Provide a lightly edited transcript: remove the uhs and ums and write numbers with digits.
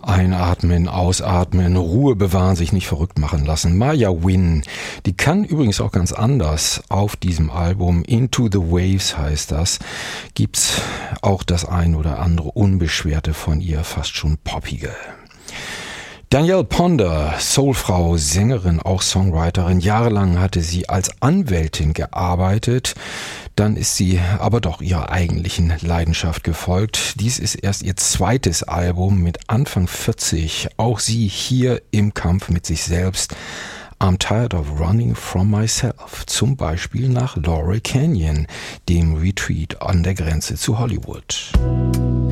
Einatmen, ausatmen, Ruhe bewahren, sich nicht verrückt machen lassen. Maya Win, die kann übrigens auch ganz anders auf diesem Album. Into the Waves heißt das. Gibt's auch das ein oder andere Unbeschwerte von ihr, fast schon poppige. Danielle Ponder, Soulfrau, Sängerin, auch Songwriterin. Jahrelang hatte sie als Anwältin gearbeitet. Dann ist sie aber doch ihrer eigentlichen Leidenschaft gefolgt. Dies ist erst ihr zweites Album mit Anfang 40. Auch sie hier im Kampf mit sich selbst. I'm tired of running from myself. Zum Beispiel nach Laurel Canyon, dem Retreat an der Grenze zu Hollywood.